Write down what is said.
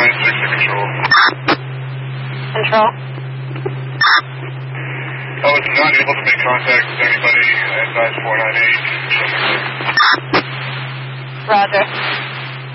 496 to control. Control. Oh, it's not able to make contact with anybody. Advise 498. Roger.